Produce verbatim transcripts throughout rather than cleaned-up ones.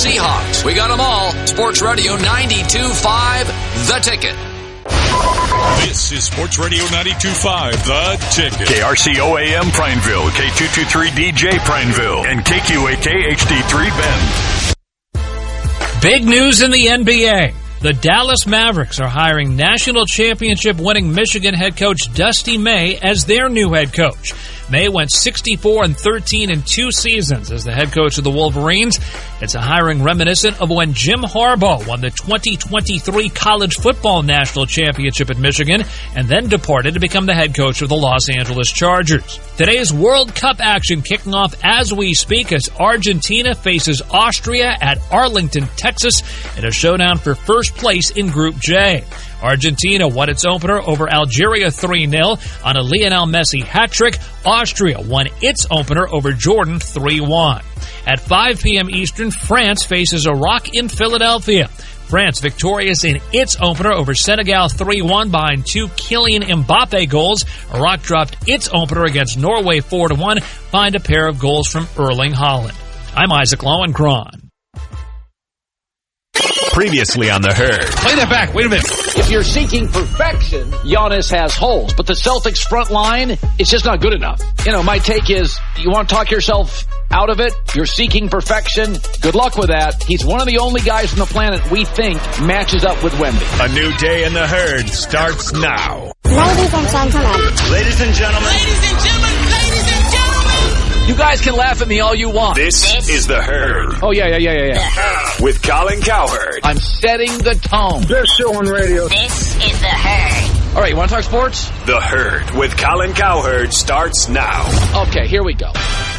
Seahawks. We got them all. Sports Radio ninety-two point five, The Ticket. This is Sports Radio ninety-two point five, The Ticket. K R C O A M Prineville, K two twenty-three D J Prineville, and K Q A K H D three Bend. Big news in the N B A. The Dallas Mavericks are hiring national championship winning Michigan head coach Dusty May as their new head coach. May went sixty-four and thirteen in two seasons as the head coach of the Wolverines. It's a hiring reminiscent of when Jim Harbaugh won the twenty twenty-three college football national championship at Michigan and then departed to become the head coach of the Los Angeles Chargers. Today's World Cup action kicking off as we speak as Argentina faces Austria at Arlington, Texas in a showdown for first place in Group J. Argentina won its opener over Algeria three nil on a Lionel Messi hat-trick. Austria won its opener over Jordan three one. At five p.m. Eastern, France faces Iraq in Philadelphia. France victorious in its opener over Senegal three one behind two Kylian Mbappe goals. Iraq dropped its opener against Norway four to one behind a pair of goals from Erling Haaland. I'm Isaac Lowenkron. Previously on The Herd. Play that back. Wait a minute. If you're seeking perfection, Giannis has holes. But the Celtics front line is just not good enough. You know, my take is you want to talk yourself out of it. You're seeking perfection. Good luck with that. He's one of the only guys on the planet we think matches up with Wemby. A new day in The Herd starts now. Ladies and gentlemen. Ladies and gentlemen. Ladies and gentlemen. Ladies and gentlemen. You guys can laugh at me all you want. This, this is The Herd. Oh, yeah, yeah, yeah, yeah, yeah. With Colin Cowherd. I'm setting the tone. Best show on radio. This is The Herd. All right, you want to talk sports? The Herd with Colin Cowherd starts now. Okay, here we go.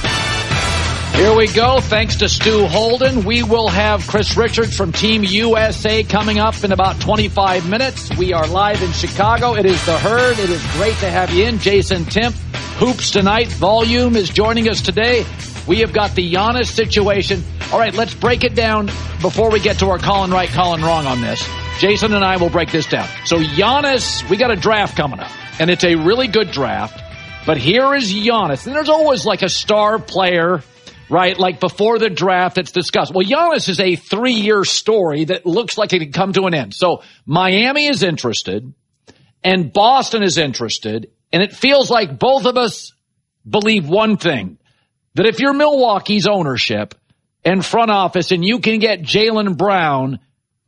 Here we go. Thanks to Stu Holden, we will have Chris Richards from Team U S A coming up in about twenty-five minutes. We are live in Chicago. It is The Herd. It is great to have you in. Jason Timp, Hoops Tonight, Volume is joining us today. We have got the Giannis situation. All right, let's break it down before we get to our Colin Right, Colin Wrong on this. Jason and I will break this down. So Giannis, we got a draft coming up, and it's a really good draft. But here is Giannis. And there's always like a star player, right? Like before the draft, it's discussed. Well, Giannis is a three-year story that looks like it could come to an end. So Miami is interested, and Boston is interested, and it feels like both of us believe one thing, that if you're Milwaukee's ownership and front office and you can get Jaylen Brown,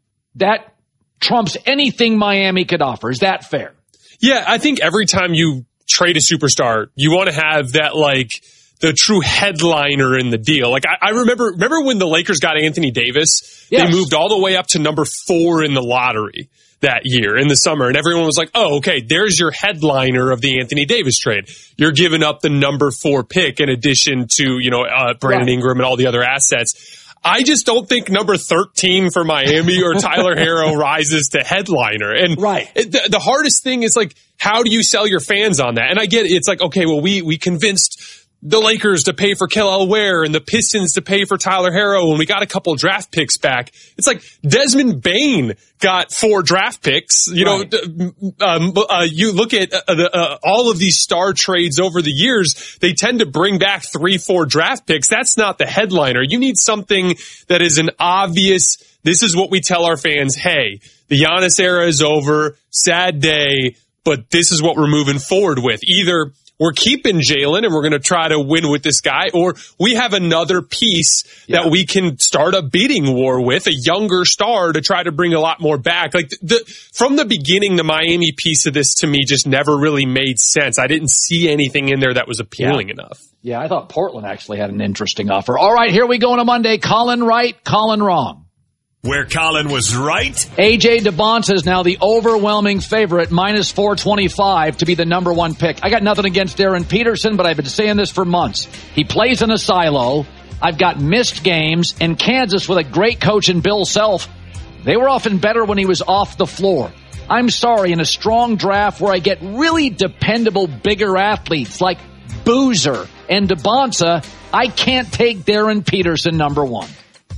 that trumps anything Miami could offer. Is that fair? Yeah, I think every time you trade a superstar, you want to have that, like, the true headliner in the deal. Like, I, I remember, remember when the Lakers got Anthony Davis? Yes. They moved all the way up to number four in the lottery that year in the summer. And everyone was like, oh, okay, there's your headliner of the Anthony Davis trade. You're giving up the number four pick in addition to, you know, uh, Brandon right. Ingram and all the other assets. I just don't think number thirteen for Miami or Tyler Herro rises to headliner. And right. it, the, the hardest thing is, like, how do you sell your fans on that? And I get it. It's like, okay, well, we, we convinced the Lakers to pay for Kel'el Ware and the Pistons to pay for Tyler Herro, and we got a couple draft picks back. It's like Desmond Bane got four draft picks. You right. know, um, uh, you look at uh, the, uh, all of these star trades over the years, they tend to bring back three, four draft picks. That's not the headliner. You need something that is an obvious, this is what we tell our fans, hey, the Giannis era is over, sad day, but this is what we're moving forward with. Either we're keeping Jaylen and we're going to try to win with this guy, or we have another piece yeah. that we can start a bidding war with, a younger star to try to bring a lot more back. Like the, from the beginning, the Miami piece of this to me just never really made sense. I didn't see anything in there that was appealing yeah. enough. Yeah, I thought Portland actually had an interesting offer. All right, here we go on a Monday. Colin Right, Colin Wrong. Where Colin was right. A J DeBonta is now the overwhelming favorite, minus four twenty-five to be the number one pick. I got nothing against Aaron Peterson, but I've been saying this for months. He plays in a silo. I've got missed games, and Kansas with a great coach in Bill Self, they were often better when he was off the floor. I'm sorry, in a strong draft where I get really dependable, bigger athletes like Boozer and DeBonta, I can't take Darren Peterson number one.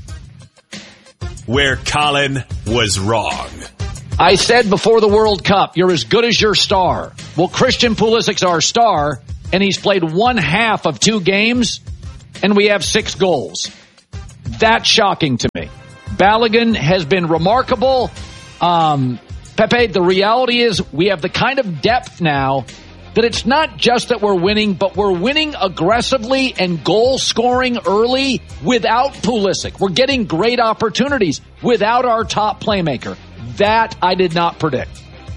Where Colin was wrong. I said before the World Cup, you're as good as your star. Well, Christian Pulisic's our star, and he's played one half of two games, and we have six goals. That's shocking to me. Balogun has been remarkable. Um, Pepe, the reality is we have the kind of depth now that it's not just that we're winning, but we're winning aggressively and goal scoring early without Pulisic. We're getting great opportunities without our top playmaker. That I did not predict.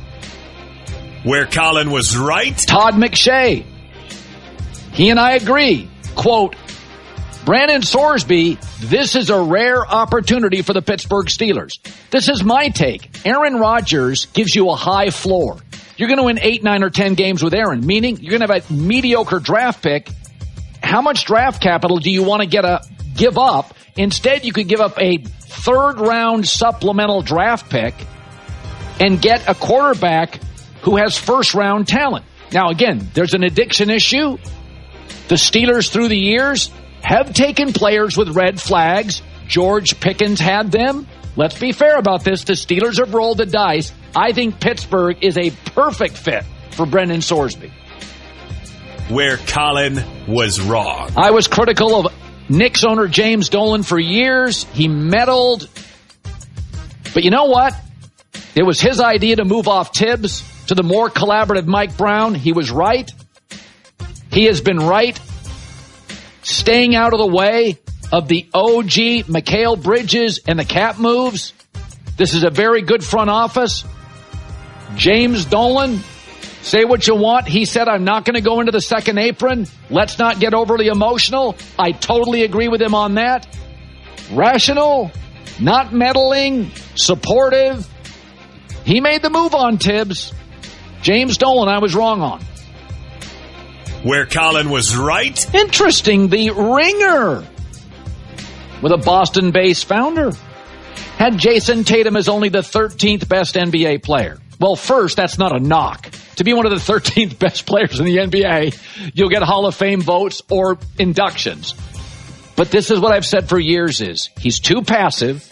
Where Colin was right. Todd McShay. He and I agree. Quote, Brandon Sorsby, this is a rare opportunity for the Pittsburgh Steelers. This is my take. Aaron Rodgers gives you a high floor. You're going to win eight, nine, or ten games with Aaron, meaning you're going to have a mediocre draft pick. How much draft capital do you want to get a give up? Instead, you could give up a third-round supplemental draft pick and get a quarterback who has first-round talent. Now, again, there's an addiction issue. The Steelers, through the years, have taken players with red flags. George Pickens had them. Let's be fair about this. The Steelers have rolled the dice. I think Pittsburgh is a perfect fit for Brendan Sorsby. Where Colin was wrong. I was critical of Knicks owner James Dolan for years. He meddled. But you know what? It was his idea to move off Tibbs to the more collaborative Mike Brown. He was right. He has been right. Staying out of the way of the O G, Mikal Bridges, and the cap moves. This is a very good front office. James Dolan, say what you want. He said, I'm not going to go into the second apron. Let's not get overly emotional. I totally agree with him on that. Rational, not meddling, supportive. He made the move on Tibbs. James Dolan, I was wrong on. Where Colin was right. Interesting, the Ringer, with a Boston-based founder, had Jason Tatum as only the thirteenth best N B A player. Well, first, that's not a knock. To be one of the thirteenth best players in the N B A, you'll get Hall of Fame votes or inductions. But this is what I've said for years is, he's too passive.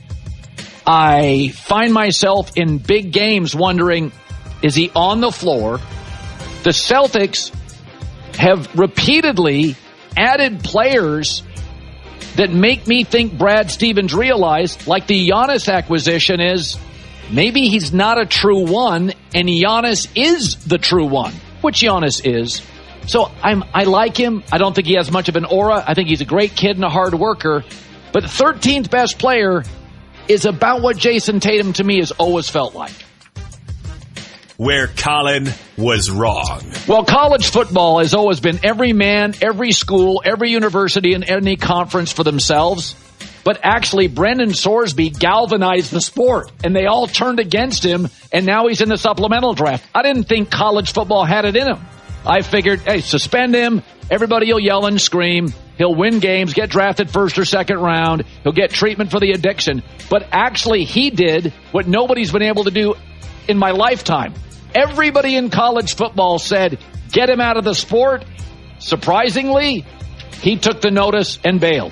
I find myself in big games wondering, is he on the floor? The Celtics have repeatedly added players that make me think Brad Stevens realized, like the Giannis acquisition is, maybe he's not a true one, and Giannis is the true one, which Giannis is. So I'm, I like him. I don't think he has much of an aura. I think he's a great kid and a hard worker. But the thirteenth best player is about what Jason Tatum to me has always felt like. Where Colin was wrong. Well, college football has always been every man, every school, every university, and any conference for themselves. But actually, Brendan Sorsby galvanized the sport, and they all turned against him, and now he's in the supplemental draft. I didn't think college football had it in him. I figured, hey, suspend him. Everybody will yell and scream. He'll win games, get drafted first or second round. He'll get treatment for the addiction. But actually, he did what nobody's been able to do in my lifetime. Everybody in college football said, get him out of the sport. Surprisingly, he took the notice and bailed.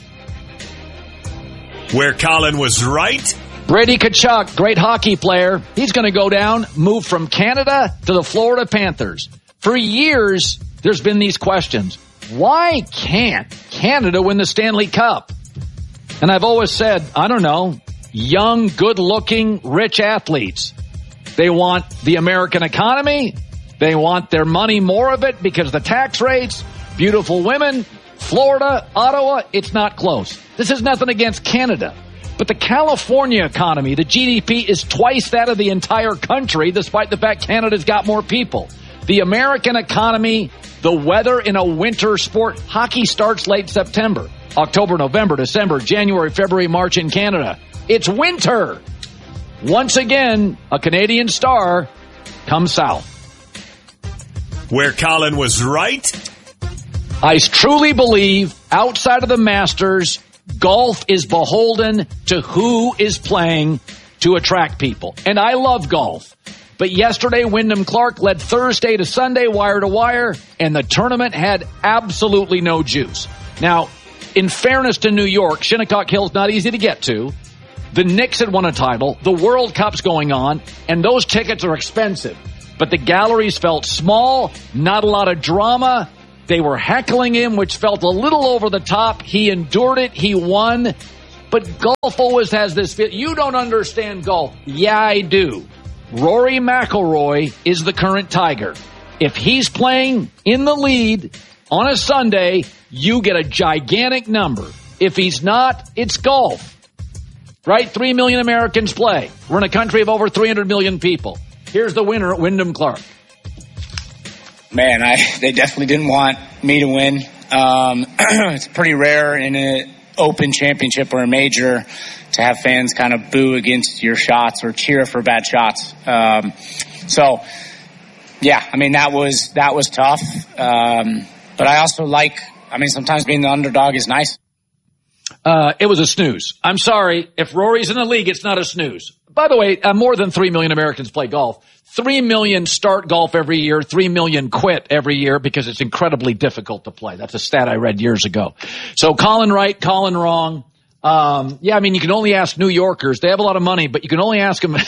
Where Colin was right. Brady Tkachuk, great hockey player. He's going to go down, move from Canada to the Florida Panthers. For years, there's been these questions. Why can't Canada win the Stanley Cup? And I've always said, I don't know, young, good-looking, rich athletes. They want the American economy. They want their money, more of it, because the tax rates, beautiful women, Florida, Ottawa, it's not close. This is nothing against Canada. But the California economy, the G D P is twice that of the entire country, despite the fact Canada's got more people. The American economy, the weather in a winter sport, hockey starts late September, October, November, December, January, February, March in Canada. It's winter. Once again, a Canadian star comes south. Where Colin was right. I truly believe outside of the Masters, golf is beholden to who is playing to attract people. And I love golf. But yesterday, Wyndham Clark led Thursday to Sunday, wire to wire, and the tournament had absolutely no juice. Now, in fairness to New York, Shinnecock Hill's not easy to get to. The Knicks had won a title. The World Cup's going on, and those tickets are expensive. But the galleries felt small, not a lot of drama. They were heckling him, which felt a little over the top. He endured it. He won. but golf always has this feel. You don't understand golf. Yeah, I do. Rory McIlroy is the current Tiger. If he's playing in the lead on a Sunday, you get a gigantic number. If he's not, it's golf. Right? Three million Americans play. We're in a country of over three hundred million people. Here's the winner, Wyndham Clark. Man, I they definitely didn't want me to win. Um, it's pretty rare in an open championship or a major to have fans kind of boo against your shots or cheer for bad shots. Um, so, yeah, I mean, that was that was tough. Um, but I also like, I mean, sometimes being the underdog is nice. Uh, it was a snooze. I'm sorry. If Rory's in the league, it's not a snooze. By the way, uh, more than three million Americans play golf. three million start golf every year. three million quit every year because it's incredibly difficult to play. That's a stat I read years ago. So Colin right, Colin wrong. Um, yeah, I mean, you can only ask New Yorkers. They have a lot of money, but you can only ask them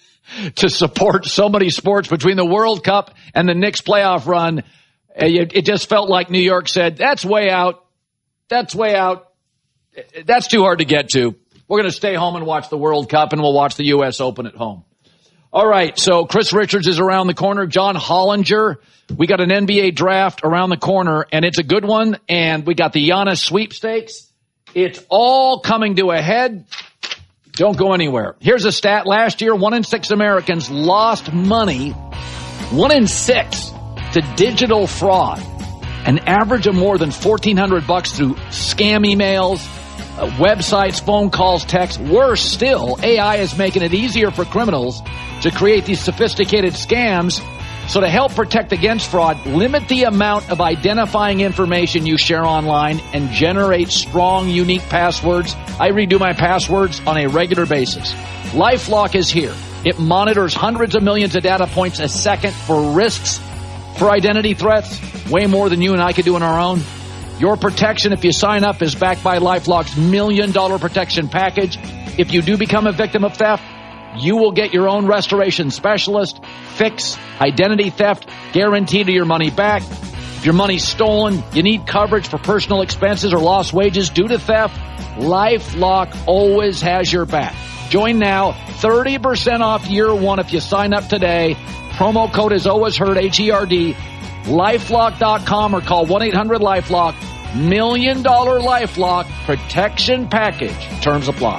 to support so many sports between the World Cup and the Knicks playoff run. It, it just felt like New York said, that's way out. That's way out. That's too hard to get to. We're going to stay home and watch the World Cup, and we'll watch the U S Open at home. All right, so Chris Richards is around the corner. John Hollinger, we got an N B A draft around the corner, and it's a good one. And we got the Giannis sweepstakes. It's all coming to a head. Don't go anywhere. Here's a stat. Last year, one in six Americans lost money, one in six, to digital fraud. An average of more than fourteen hundred bucks through scam emails, Uh, websites, phone calls, texts. Worse still, A I is making it easier for criminals to create these sophisticated scams. So to help protect against fraud, limit the amount of identifying information you share online and generate strong, unique passwords. I redo my passwords on a regular basis. LifeLock is here. It monitors hundreds of millions of data points a second for risks for identity threats, way more than you and I could do on our own. Your protection, if you sign up, is backed by LifeLock's million dollar protection package. If you do become a victim of theft, you will get your own restoration specialist, fix, identity theft, guaranteed your money back. If your money's stolen, you need coverage for personal expenses or lost wages due to theft, LifeLock always has your back. Join now, thirty percent off year one if you sign up today. Promo code is always heard, H E R D. LifeLock dot com or call one eight hundred LifeLock. Million dollar LifeLock protection package. Terms apply.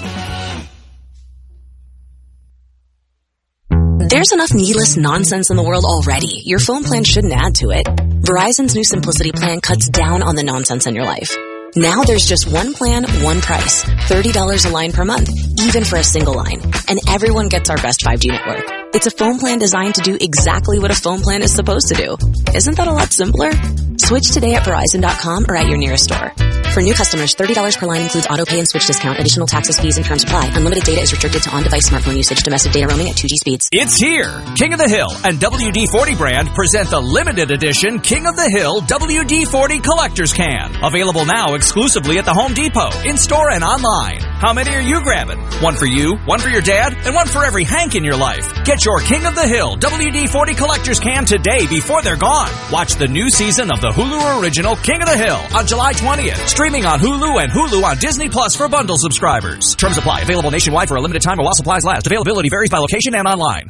There's enough needless nonsense in the world already. Your phone plan shouldn't add to it. Verizon's new Simplicity plan cuts down on the nonsense in your life. Now there's just one plan, one price. thirty dollars a line per month, even for a single line. And everyone gets our best five G network. It's a phone plan designed to do exactly what a phone plan is supposed to do. Isn't that a lot simpler? Switch today at Verizon dot com or at your nearest store. For new customers, thirty dollars per line includes auto pay and switch discount. Additional taxes, fees, and terms apply. Unlimited data is restricted to on-device smartphone usage. Domestic data roaming at two G speeds. It's here! King of the Hill and W D forty brand present the limited edition King of the Hill W D forty Collector's Can. Available now exclusively at the Home Depot, in-store and online. How many are you grabbing? One for you, one for your dad, and one for every Hank in your life. Get your King of the Hill W D forty Collector's Can today before they're gone. Watch the new season of the Hulu original King of the Hill on July twentieth. Streaming on Hulu and Hulu on Disney Plus for bundle subscribers. Terms apply. Available nationwide for a limited time or while supplies last. Availability varies by location and online.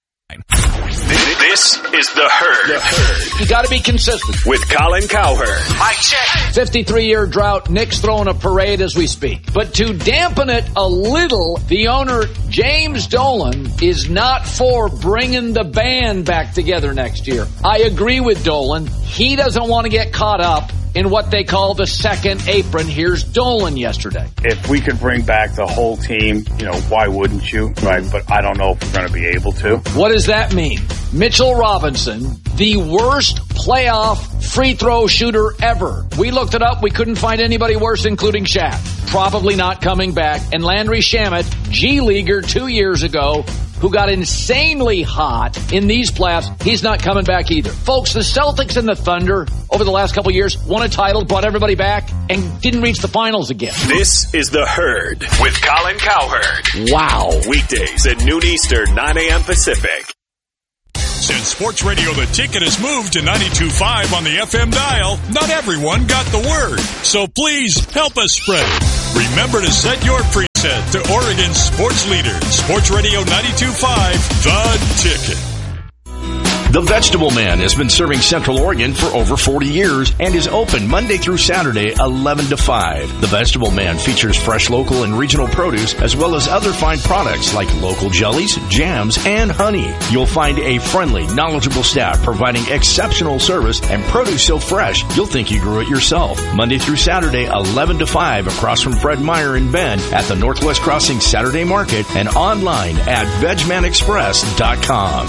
This is The Herd. The Herd. You got to be consistent. With Colin Cowherd. Mike check. fifty-three year drought. Nick's throwing a parade as we speak. But to dampen it a little, the owner, James Dolan, is not for bringing the band back together next year. I agree with Dolan. He doesn't want to get caught up in what they call the second apron. Here's Dolan yesterday. If we could bring back the whole team, you know, why wouldn't you? Right? But I don't know if we're going to be able to. What does that mean? Mitchell Robinson, the worst playoff free throw shooter ever. We looked it up. We couldn't find anybody worse, including Shaq. Probably not coming back. And Landry Shamet, G-Leaguer two years ago, who got insanely hot in these playoffs, he's not coming back either. Folks, the Celtics and the Thunder over the last couple of years won a title, brought everybody back, and didn't reach the finals again. This is The Herd with Colin Cowherd. Wow. Weekdays at noon Eastern, nine a.m. Pacific. Since Sports Radio The Ticket has moved to ninety-two point five on the F M dial, not everyone got the word. So please help us spread it. Remember to set your preset to Oregon sports leader, Sports Radio ninety-two point five, The Ticket. The Vegetable Man has been serving Central Oregon for over forty years and is open Monday through Saturday, eleven to five. The Vegetable Man features fresh local and regional produce as well as other fine products like local jellies, jams, and honey. You'll find a friendly, knowledgeable staff providing exceptional service and produce so fresh you'll think you grew it yourself. Monday through Saturday, eleven to five across from Fred Meyer in Bend at the Northwest Crossing Saturday Market and online at veg man express dot com.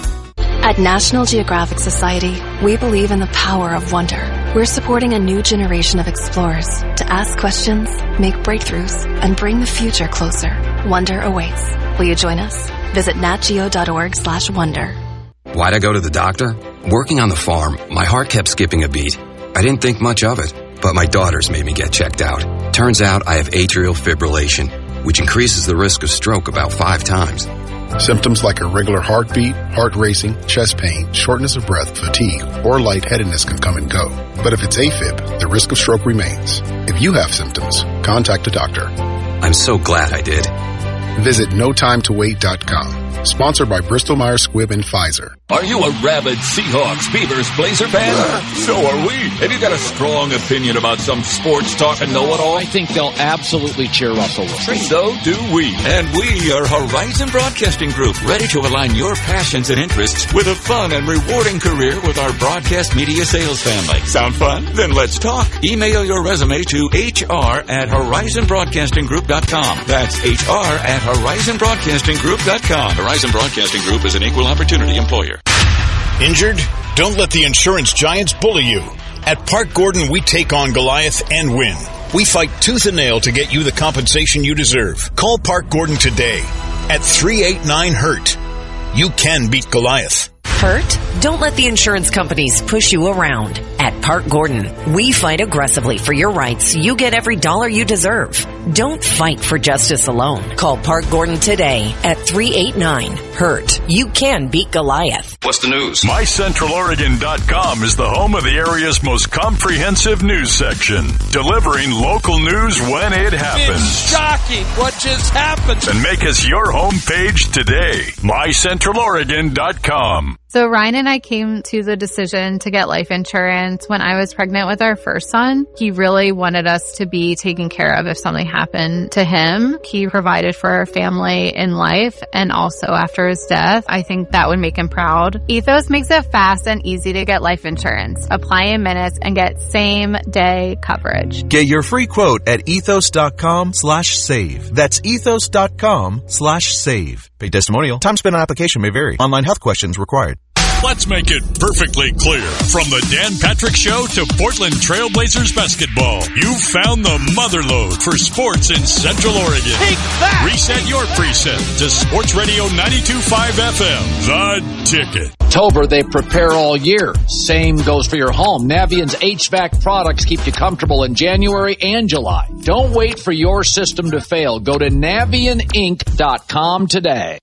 At National Geographic Society, we believe in the power of wonder. We're supporting a new generation of explorers to ask questions, make breakthroughs, and bring the future closer. Wonder awaits. Will you join us? Visit natgeo.org slash wonder. Why'd I go to the doctor? Working on the farm, my heart kept skipping a beat. I didn't think much of it, but my daughters made me get checked out. Turns out I have atrial fibrillation, which increases the risk of stroke about five times. Symptoms like irregular heartbeat, heart racing, chest pain, shortness of breath, fatigue, or lightheadedness can come and go. But if it's AFib, the risk of stroke remains. If you have symptoms, contact a doctor. I'm so glad I did. Visit no time to wait dot com. Sponsored by Bristol Myers Squibb and Pfizer. Are you a rabid Seahawks, Beavers, Blazer fan? So are we. Have you got a strong opinion about some sports talk and know-it-all? I think they'll absolutely cheer Russell Wilson. So do we. And we are Horizon Broadcasting Group, ready to align your passions and interests with a fun and rewarding career with our broadcast media sales family. Sound fun? Then let's talk. Email your resume to H R at horizon broadcasting group dot com. That's H R at horizon broadcasting group dot com. Horizon Broadcasting Group is an equal opportunity employer. Injured? Don't let the insurance giants bully you. At Park Gordon, we take on Goliath and win. We fight tooth and nail to get you the compensation you deserve. Call Park Gordon today at three eight nine hurt. You can beat Goliath. Hurt? Don't let the insurance companies push you around. At Park Gordon, we fight aggressively for your rights. You get every dollar you deserve. Don't fight for justice alone. Call Park Gordon today at three eight nine hurt. You can beat Goliath. What's the news? my central oregon dot com is the home of the area's most comprehensive news section, delivering local news when it happens. It's shocking what just happened. And make us your homepage today. my central oregon dot com. So Ryan and I came to the decision to get life insurance when I was pregnant with our first son. He really wanted us to be taken care of if something happened to him. He provided for our family in life and also after his death. I think that would make him proud. Ethos makes it fast and easy to get life insurance. Apply in minutes and get same day coverage. Get your free quote at ethos.com slash save. That's ethos.com slash save. Paid testimonial. Time spent on application may vary. Online health questions required. Let's make it perfectly clear. From the Dan Patrick Show to Portland Trailblazers basketball, you found the motherlode for sports in Central Oregon. Take that! Reset your preset to Sports Radio ninety-two point five F M, The Ticket. October, they prepare all year. Same goes for your home. Navient's H V A C products keep you comfortable in January and July. Don't wait for your system to fail. Go to navient inc dot com today.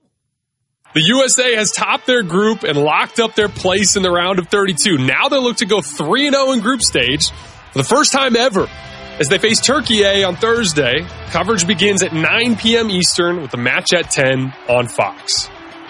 The U S A has topped their group and locked up their place in the round of thirty-two. Now they look to go three and oh in group stage for the first time ever as they face Turkey A on Thursday. Coverage begins at nine p.m. Eastern with the match at ten on Fox.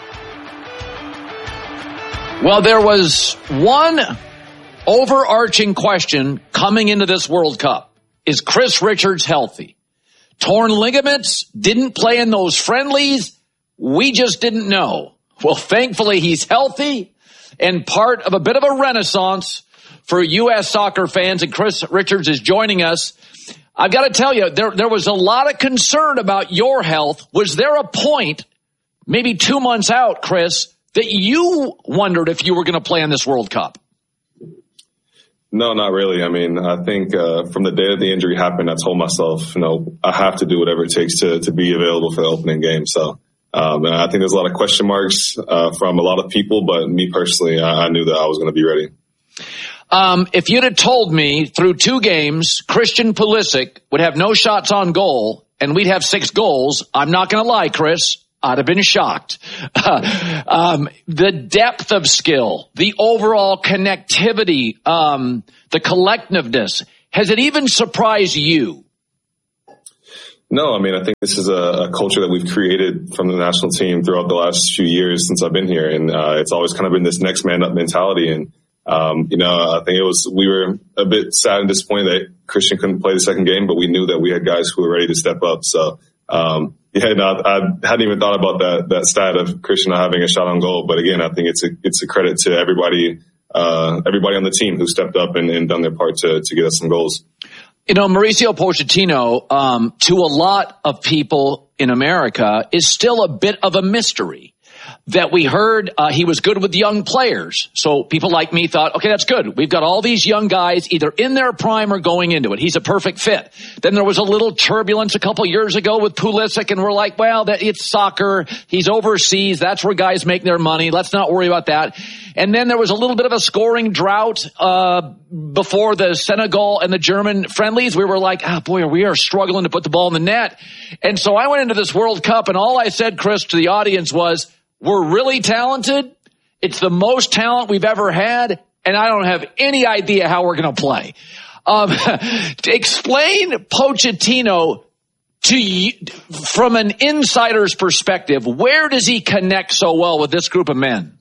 Well, there was one overarching question coming into this World Cup. Is Chris Richards healthy? Torn ligaments, didn't play in those friendlies. We just didn't know. Well, thankfully, he's healthy and part of a bit of a renaissance for U S soccer fans, and Chris Richards is joining us. I've got to tell you, there, there was a lot of concern about your health. Was there a point, maybe two months out, Chris, that you wondered if you were going to play in this World Cup? No, not really. I mean, I think uh, from the day that the injury happened, I told myself, you know, I have to do whatever it takes to, to be available for the opening game. So Um, and I think there's a lot of question marks uh, from a lot of people, but me personally, I, I knew that I was going to be ready. Um, if you'd have told me through two games, Christian Pulisic would have no shots on goal and we'd have six goals, I'm not going to lie, Chris, I'd have been shocked. um, the depth of skill, the overall connectivity, um, the collectiveness, has it even surprised you? No, I mean, I think this is a, a culture that we've created from the national team throughout the last few years since I've been here. And uh, it's always kind of been this next man up mentality. And, um, you know, I think it was, we were a bit sad and disappointed that Christian couldn't play the second game, but we knew that we had guys who were ready to step up. So, um, yeah, no, I hadn't even thought about that, that stat of Christian not having a shot on goal. But again, I think it's a, it's a credit to everybody, uh, everybody on the team who stepped up and, and done their part to, to get us some goals. You know, Mauricio Pochettino, um, to a lot of people in America, is still a bit of a mystery. That we heard uh, he was good with young players. So people like me thought, okay, that's good. We've got all these young guys either in their prime or going into it. He's a perfect fit. Then there was a little turbulence a couple years ago with Pulisic, and we're like, well, that it's soccer. He's overseas. That's where guys make their money. Let's not worry about that. And then there was a little bit of a scoring drought uh before the Senegal and the German friendlies. We were like, ah, boy, we are struggling to put the ball in the net. And so I went into this World Cup, and all I said, Chris, to the audience was, we're really talented. It's the most talent we've ever had, and I don't have any idea how we're going to play. Um, to explain Pochettino to you, from an insider's perspective, where does he connect so well with this group of men?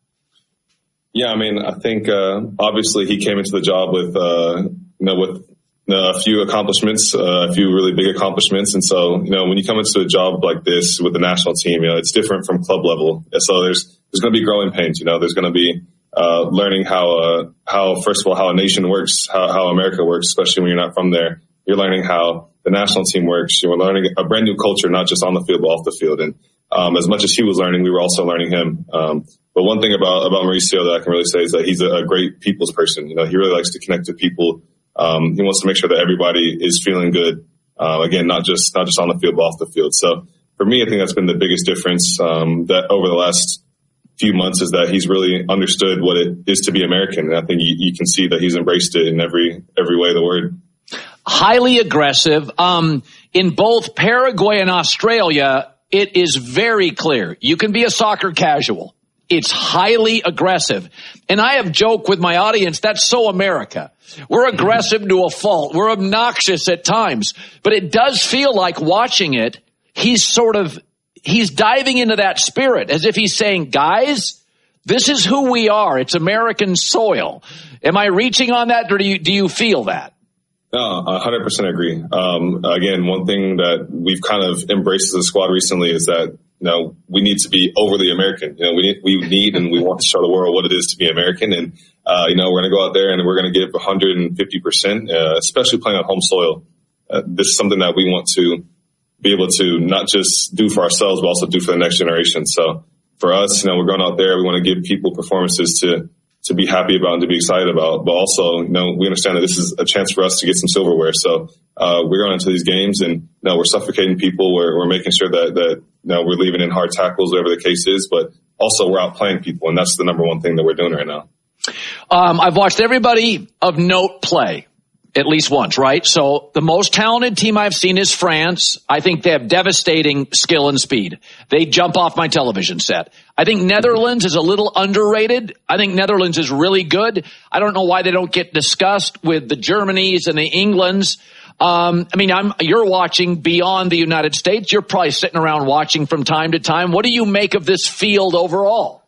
Yeah, I mean, I think uh, obviously he came into the job with, uh, you know, with a few accomplishments, uh, a few really big accomplishments. And so, you know, when you come into a job like this with the national team, you know, it's different from club level. And so there's, there's going to be growing pains, you know, there's going to be, uh, learning how, uh, how, first of all, how a nation works, how, how America works, especially when you're not from there. You're learning how the national team works. You're learning a brand new culture, not just on the field, but off the field. And, um, as much as he was learning, we were also learning him. Um, but one thing about, about Mauricio that I can really say is that he's a, a great people's person. You know, he really likes to connect to people. Um, he wants to make sure that everybody is feeling good. Uh, again, not just, not just on the field, but off the field. So for me, I think that's been the biggest difference, um, that over the last few months is that he's really understood what it is to be American. And I think you, you can see that he's embraced it in every, every way of the word. Highly aggressive. Um, in both Paraguay and Australia, it is very clear. You can be a soccer casual. It's highly aggressive. And I have joked with my audience, that's so America. We're aggressive to a fault. We're obnoxious at times. But it does feel like watching it, he's sort of, he's diving into that spirit as if he's saying, guys, this is who we are. It's American soil. Am I reaching on that, or do you, do you feel that? No, I one hundred percent agree. Um, again, one thing that we've kind of embraced as a squad recently is that, you know, we need to be overly American. You know, we need, we need and we want to show the world what it is to be American. And, uh, you know, we're going to go out there and we're going to give one hundred fifty percent, uh, especially playing on home soil. Uh, this is something that we want to be able to not just do for ourselves, but also do for the next generation. So for us, you know, we're going out there. We want to give people performances to, to be happy about and to be excited about. But also, you know, we understand that this is a chance for us to get some silverware. So, uh, we're going into these games and, you know, we're suffocating people. We're, we're making sure that, that, you know, we're leaving in hard tackles, whatever the case is, but also we're outplaying people. And that's the number one thing that we're doing right now. Um, I've watched everybody of note play at least once, right? So the most talented team I've seen is France. I think they have devastating skill and speed. They jump off my television set. I think Netherlands is a little underrated. I think Netherlands is really good. I don't know why they don't get discussed with the Germanys and the Englands. Um, I mean, I'm, you're watching beyond the United States. You're probably sitting around watching from time to time. What do you make of this field overall?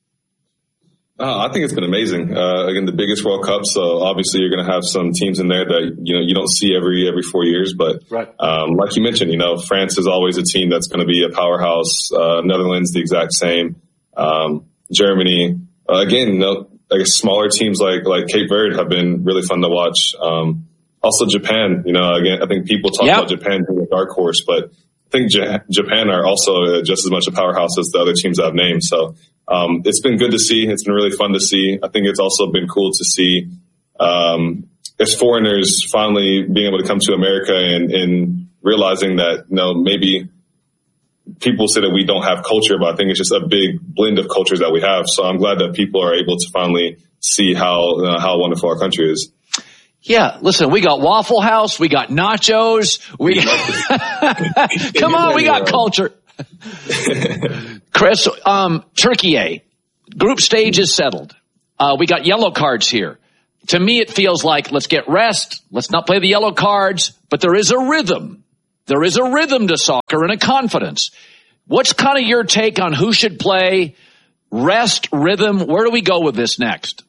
Uh, I think it's been amazing. Uh, again, the biggest World Cup, so obviously you're going to have some teams in there that, you know, you don't see every every four years. But right. um, like you mentioned, you know, France is always a team that's going to be a powerhouse. Uh, Netherlands, the exact same. Um, Germany, uh, again, you know, I guess smaller teams like like Cape Verde have been really fun to watch. Um, also Japan, you know, again, I think people talk yep. about Japan being a dark horse, but I think J- Japan are also just as much a powerhouse as the other teams I've named. So. Um, it's been good to see. It's been really fun to see. I think it's also been cool to see, um, as foreigners finally being able to come to America and, and realizing that, you know, maybe people say that we don't have culture, but I think it's just a big blend of cultures that we have. So I'm glad that people are able to finally see how, uh, how wonderful our country is. Yeah, listen, we got Waffle House, we got nachos, we got, come on, we got culture. Chris, um, Turkey A, group stage is settled. Uh, we got yellow cards here. To me, it feels like let's get rest. Let's not play the yellow cards, but there is a rhythm There is a rhythm to soccer and a confidence. What's kind of your take on who should play, rest, rhythm? Where do we go with this next?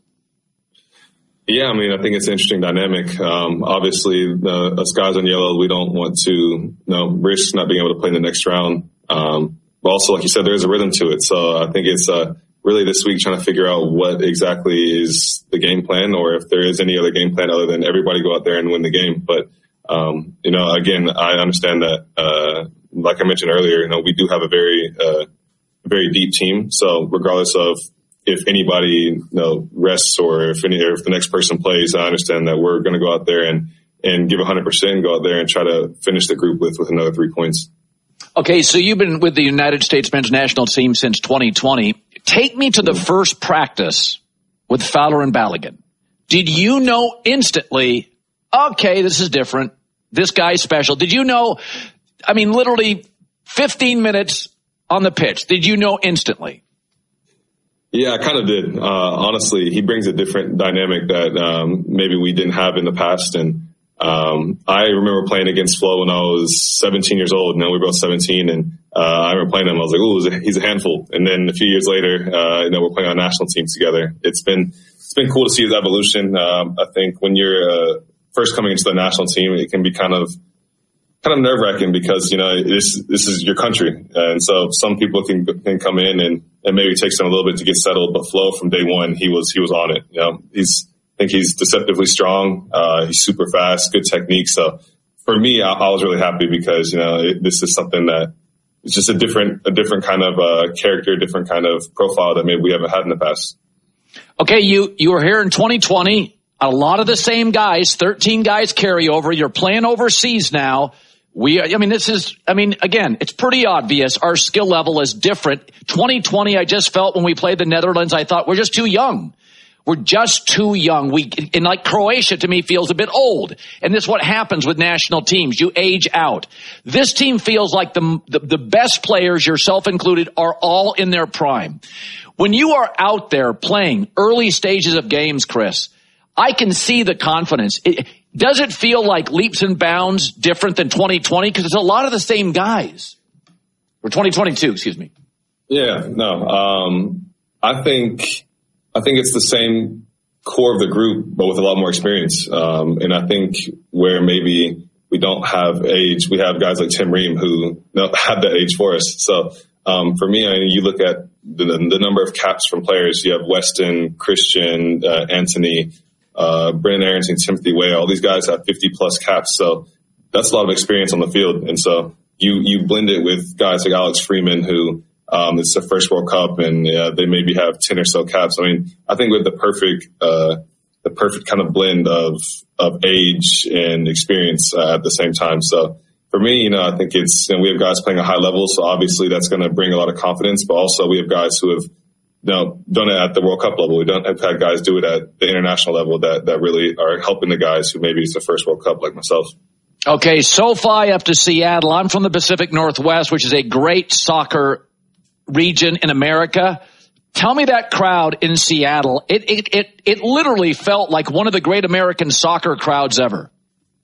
Yeah, I mean, I think it's an interesting dynamic. Um, obviously, the, us guys on yellow, we don't want to you know, risk not being able to play in the next round. Um, but also, like you said, there's a rhythm to it. So I think it's uh, really this week trying to figure out what exactly is the game plan, or if there is any other game plan other than everybody go out there and win the game. But, um, you know, again, I understand that, uh, like I mentioned earlier, you know, we do have a very, uh, very deep team. So regardless of if anybody, you know, rests or if any, or if the next person plays, I understand that we're going to go out there and, and give one hundred percent and go out there and try to finish the group with, with another three points. Okay, so you've been with the United States men's national team since twenty twenty. Take me to the first practice with Fowler and Balogun. Did you know instantly, okay, this is different. This guy's special. Did you know, I mean, literally fifteen minutes on the pitch. Did you know instantly? Yeah, I kind of did. Uh, honestly, he brings a different dynamic that um, maybe we didn't have in the past. And um, I remember playing against Flo when I was seventeen years old. Now we were both seventeen, and uh, I remember playing him. I was like, "Ooh, he's a handful." And then a few years later, uh, you know, we're playing on national teams together. It's been it's been cool to see his evolution. Um, I think when you're uh, first coming into the national team, it can be kind of kind of nerve wracking because, you know, this, this is your country. And so some people can, can come in and, and maybe it takes them a little bit to get settled, but Flo from day one, he was, he was on it. You know, he's, I think he's deceptively strong. Uh, he's super fast, good technique. So for me, I, I was really happy because, you know, it, this is something that it's just a different, a different kind of, uh, character, different kind of profile that maybe we haven't had in the past. Okay. You, you were here in twenty twenty. A lot of the same guys, thirteen guys carry over. You're playing overseas now. We, I mean, this is, I mean, again, it's pretty obvious. Our skill level is different. twenty twenty, I just felt when we played the Netherlands, I thought we're just too young. We're just too young. We, and like Croatia to me feels a bit old. And this is what happens with national teams. You age out. This team feels like the, the, the best players, yourself included, are all in their prime. When you are out there playing early stages of games, Chris, I can see the confidence. It, Does it feel like leaps and bounds different than twenty twenty? Because it's a lot of the same guys. Or twenty twenty-two, excuse me. Yeah, no. Um, I think I think it's the same core of the group, but with a lot more experience. Um, and I think where maybe we don't have age, we have guys like Tim Ream who have that age for us. So um, for me, I mean, you look at the, the number of caps from players. You have Weston, Christian, uh, Anthony, Uh, Brennan Aronson, Timothy Way, all these guys have fifty plus caps. So that's a lot of experience on the field. And so you, you blend it with guys like Alex Freeman, who, um, it's their first World Cup and uh, they maybe have ten or so caps. I mean, I think with the perfect, uh, the perfect kind of blend of, of age and experience uh, at the same time. So for me, you know, I think it's, you know, we have guys playing a high level. So obviously that's going to bring a lot of confidence, but also we have guys who have, you know, done it at the World Cup level. We don't have had guys do it at the international level that, that really are helping the guys who maybe it's the first World Cup like myself. Okay, SoFi up to Seattle. I'm from the Pacific Northwest, which is a great soccer region in America. Tell me that crowd in Seattle. It, it, it, it literally felt like one of the great American soccer crowds ever.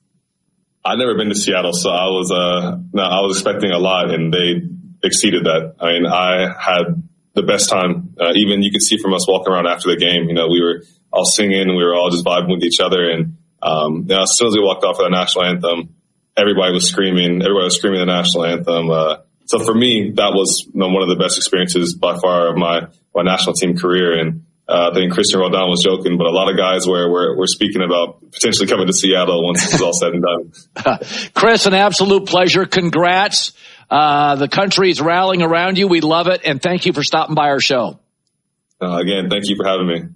I've never been to Seattle, so I was, uh, no, I was expecting a lot and they exceeded that. I mean, I had the best time. Uh, even you could see from us walking around after the game, you know, we were all singing, we were all just vibing with each other. And, um, you know, as soon as we walked off of the national anthem, everybody was screaming, everybody was screaming the national anthem. Uh, so for me, that was, you know, one of the best experiences by far of my, my national team career. And, uh, I think Christian Roldan was joking, but a lot of guys were, were, were speaking about potentially coming to Seattle once this is all said and done. Chris, an absolute pleasure. Congrats. Uh, the country is rallying around you. We love it. And thank you for stopping by our show. Uh, again, thank you for having me.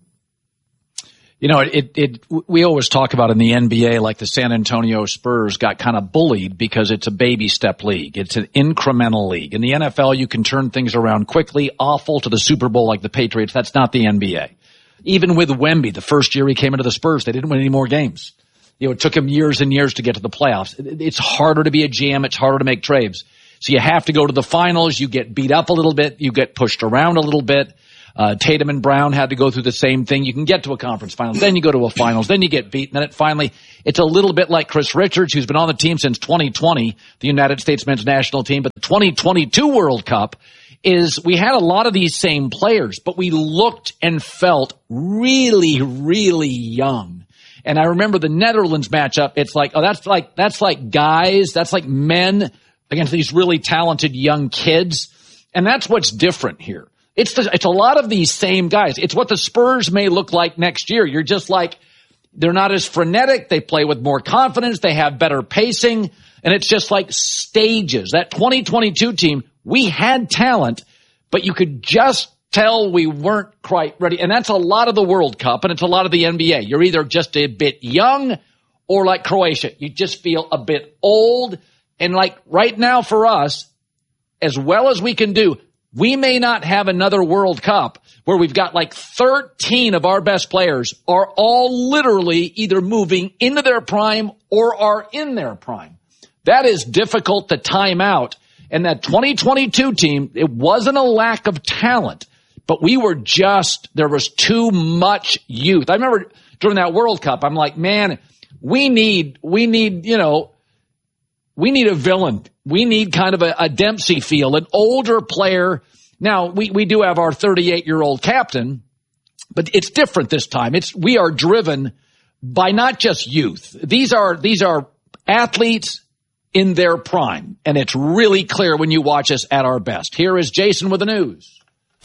You know, it, it, we always talk about in the N B A, like the San Antonio Spurs got kind of bullied because it's a baby step league. It's an incremental league. In the N F L, you can turn things around quickly, awful to the Super Bowl like the Patriots. That's not the N B A. Even with Wemby, the first year he came into the Spurs, they didn't win any more games. You know, it took him years and years to get to the playoffs. It's harder to be a G M. It's harder to make trades. So you have to go to the finals. You get beat up a little bit. You get pushed around a little bit. Uh, Tatum and Brown had to go through the same thing. You can get to a conference finals, then you go to a finals, then you get beaten, then it finally, it's a little bit like Chris Richards, who's been on the team since twenty twenty, the United States men's national team, but the twenty twenty-two World Cup is we had a lot of these same players, but we looked and felt really, really young. And I remember the Netherlands matchup. It's like, oh, that's like, that's like guys, that's like men against these really talented young kids. And that's what's different here. It's the, it's a lot of these same guys. It's what the Spurs may look like next year. You're just like, they're not as frenetic. They play with more confidence. They have better pacing. And it's just like stages. That twenty twenty-two team, we had talent, but you could just tell we weren't quite ready. And that's a lot of the World Cup, and it's a lot of the N B A. You're either just a bit young or like Croatia. You just feel a bit old. And like right now for us, as well as we can do, we may not have another World Cup where we've got like thirteen of our best players are all literally either moving into their prime or are in their prime. That is difficult to time out. And that twenty twenty-two team, it wasn't a lack of talent, but we were just, there was too much youth. I remember during that World Cup, I'm like, man, we need, we need, you know, we need a villain. We need kind of a, a Dempsey feel, an older player. Now, we, we do have our thirty-eight-year-old captain, but it's different this time. It's, we are driven by not just youth. These are, these are athletes in their prime, and it's really clear when you watch us at our best. Here is Jason with the news.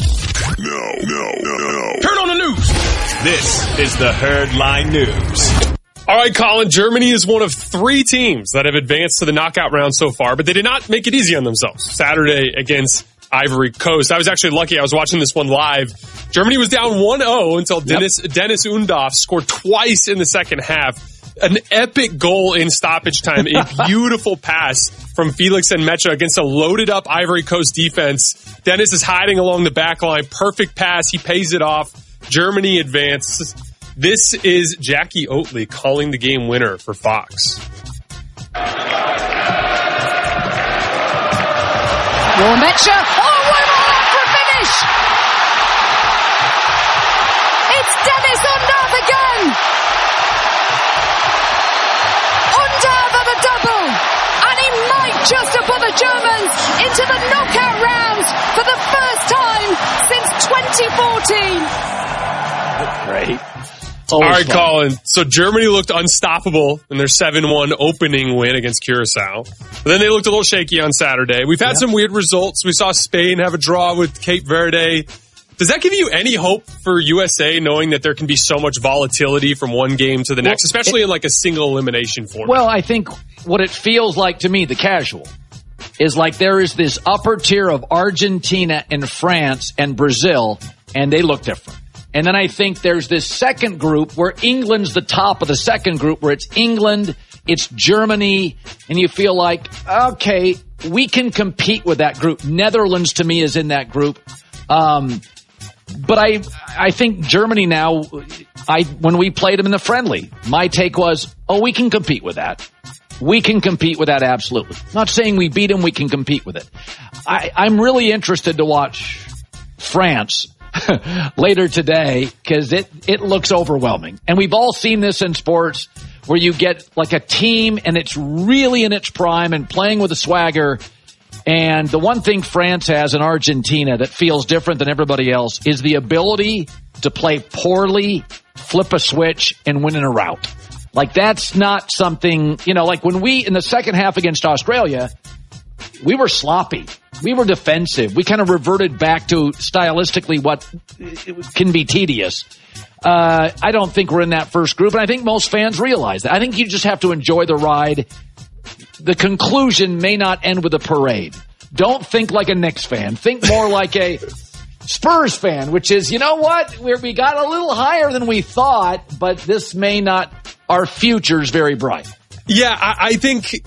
No, no, no, no. Turn on the news. This is the Herd Line News. All right, Colin, Germany is one of three teams that have advanced to the knockout round so far, but they did not make it easy on themselves Saturday against Ivory Coast. I was actually lucky. I was watching this one live. Germany was down one oh until Dennis, yep. Dennis Undorf scored twice in the second half. An epic goal in stoppage time. A beautiful pass from Felix and Mecha against a loaded up Ivory Coast defense. Dennis is hiding along the back line. Perfect pass. He pays it off. Germany advances. This is Jackie Oatley calling the game winner for Fox. Warren Mecha. Oh, what a finish! It's Dennis Undorf again! Undorf at the double! And he might just have put the Germans into the knockout rounds for the first time since twenty fourteen. Great. All right, fun. Colin. So Germany looked unstoppable in their seven one opening win against Curacao. But then they looked a little shaky on Saturday. We've had yeah. some weird results. We saw Spain have a draw with Cape Verde. Does that give you any hope for U S A, knowing that there can be so much volatility from one game to the next, well, especially it, in like a single elimination format? Well, I think what it feels like to me, the casual, is like there is this upper tier of Argentina and France and Brazil, and they look different. And then I think there's this second group where England's the top of the second group, where it's England, it's Germany, and you feel like, okay, we can compete with that group. Netherlands, to me, is in that group. Um, but I I think Germany now, I when we played them in the friendly, my take was, oh, we can compete with that. We can compete with that, absolutely. Not saying we beat them, we can compete with it. I, I'm really interested to watch France later today, because it, it looks overwhelming. And we've all seen this in sports where you get like a team and it's really in its prime and playing with a swagger. And the one thing France has in Argentina that feels different than everybody else is the ability to play poorly, flip a switch, and win in a rout. Like that's not something, you know, like when we, in the second half against Australia, we were sloppy. We were defensive. We kind of reverted back to stylistically what can be tedious. Uh, I don't think we're in that first group, and I think most fans realize that. I think you just have to enjoy the ride. The conclusion may not end with a parade. Don't think like a Knicks fan. Think more like a Spurs fan, which is, you know what? We're, we got a little higher than we thought, but this may not, our future's very bright. Yeah, I, I think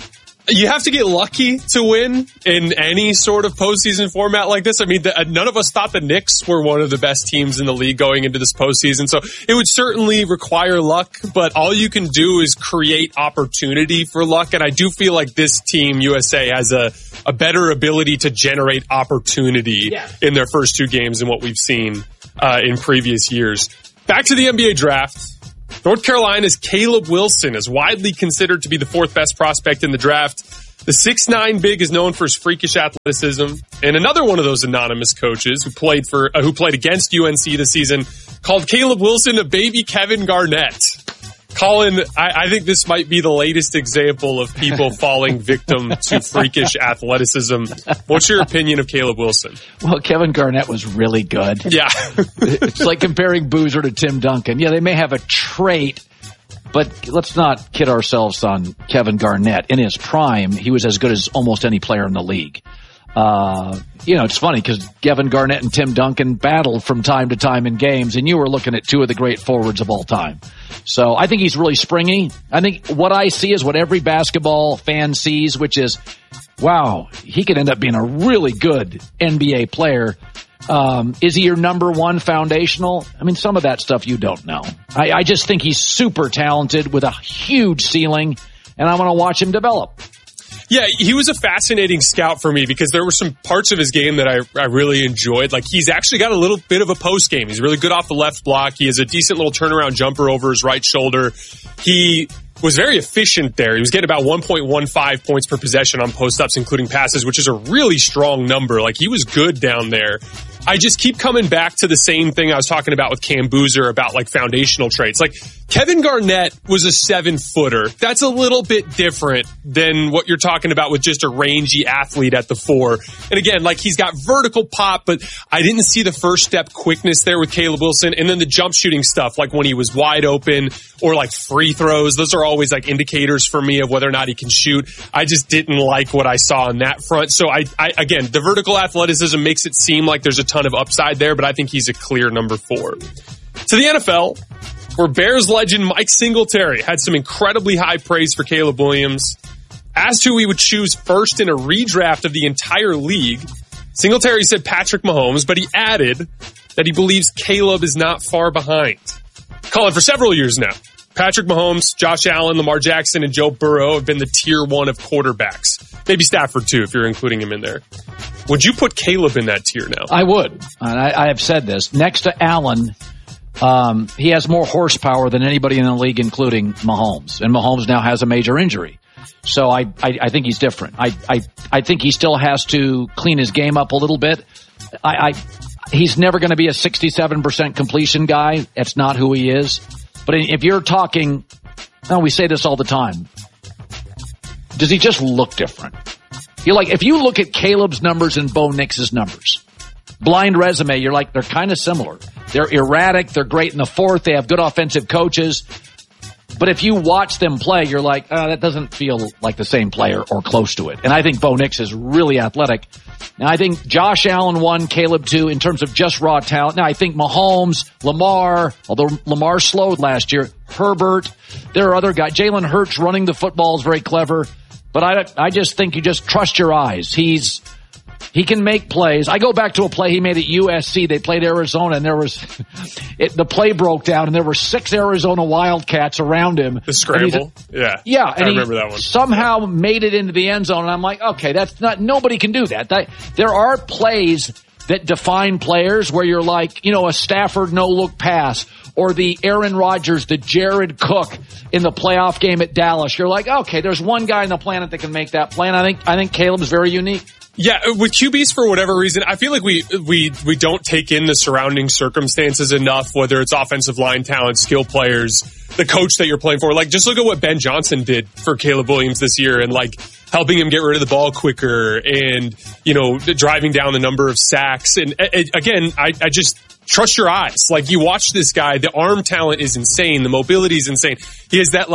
You have to get lucky to win in any sort of postseason format like this. I mean, the, none of us thought the Knicks were one of the best teams in the league going into this postseason. So it would certainly require luck, but all you can do is create opportunity for luck. And I do feel like this team, U S A, has a, a better ability to generate opportunity yeah. in their first two games than what we've seen uh, in previous years. Back to the N B A draft. North Carolina's Caleb Wilson is widely considered to be the fourth best prospect in the draft. The six nine big is known for his freakish athleticism, and another one of those anonymous coaches who played for uh, who played against U N C this season called Caleb Wilson a baby Kevin Garnett. Colin, I, I think this might be the latest example of people falling victim to freakish athleticism. What's your opinion of Caleb Wilson? Well, Kevin Garnett was really good. Yeah. It's like comparing Boozer to Tim Duncan. Yeah, they may have a trait, but let's not kid ourselves on Kevin Garnett. In his prime, he was as good as almost any player in the league. Uh, you know, it's funny because Kevin Garnett and Tim Duncan battled from time to time in games, and you were looking at two of the great forwards of all time. So I think he's really springy. I think what I see is what every basketball fan sees, which is, wow, he could end up being a really good N B A player. Um, is he your number one foundational? I mean, some of that stuff you don't know. I, I just think he's super talented with a huge ceiling, and I want to watch him develop. Yeah, he was a fascinating scout for me because there were some parts of his game that I, I really enjoyed. Like, he's actually got a little bit of a post game. He's really good off the left block. He has a decent little turnaround jumper over his right shoulder. He was very efficient there. He was getting about one point one five points per possession on post-ups, including passes, which is a really strong number. Like, he was good down there. I just keep coming back to the same thing I was talking about with Cam Boozer about, like, foundational traits. Like, Kevin Garnett was a seven-footer. That's a little bit different than what you're talking about with just a rangy athlete at the four. And again, like, he's got vertical pop, but I didn't see the first step quickness there with Caleb Wilson. And then the jump shooting stuff, like when he was wide open or like free throws, those are always like indicators for me of whether or not he can shoot. I just didn't like what I saw on that front. So I, I again, the vertical athleticism makes it seem like there's a ton of upside there, but I think he's a clear number four. To the N F L, where Bears legend Mike Singletary had some incredibly high praise for Caleb Williams. Asked who he would choose first in a redraft of the entire league, Singletary said Patrick Mahomes, but he added that he believes Caleb is not far behind. Colin, for several years now, Patrick Mahomes, Josh Allen, Lamar Jackson, and Joe Burrow have been the tier one of quarterbacks. Maybe Stafford, too, if you're including him in there. Would you put Caleb in that tier now? I would. And I, I have said this. Next to Allen, um, he has more horsepower than anybody in the league, including Mahomes. And Mahomes now has a major injury. So I, I, I think he's different. I, I, I think he still has to clean his game up a little bit. I, I he's never going to be a sixty-seven percent completion guy. That's not who he is. But if you're talking, no, we say this all the time. Does he just look different? You're like, if you look at Caleb's numbers and Bo Nix's numbers, blind resume, you're like, they're kind of similar. They're erratic. They're great in the fourth. They have good offensive coaches. But if you watch them play, you're like, oh, that doesn't feel like the same player or close to it. And I think Bo Nix is really athletic. Now, I think Josh Allen one, Caleb two in terms of just raw talent. Now, I think Mahomes, Lamar, although Lamar slowed last year, Herbert, there are other guys. Jalen Hurts running the football is very clever. But I, I just think you just trust your eyes. He's, he can make plays. I go back to a play he made at U S C. They played Arizona, and there was, it, the play broke down, and there were six Arizona Wildcats around him. The scramble? Yeah. Yeah. And I remember that one. Somehow made it into the end zone, and I'm like, okay, that's not, nobody can do that. that there are plays that define players where you're like, you know, a Stafford no-look pass, or the Aaron Rodgers, the Jared Cook in the playoff game at Dallas. You're like, okay, there's one guy on the planet that can make that play, and I think I think Caleb's very unique. Yeah, with Q Bs, for whatever reason, I feel like we we we don't take in the surrounding circumstances enough, whether it's offensive line talent, skill players, the coach that you're playing for. Like, just look at what Ben Johnson did for Caleb Williams this year, and like helping him get rid of the ball quicker, and you know, driving down the number of sacks. And again, I, I just trust your eyes. Like, you watch this guy, the arm talent is insane, the mobility is insane. He has that like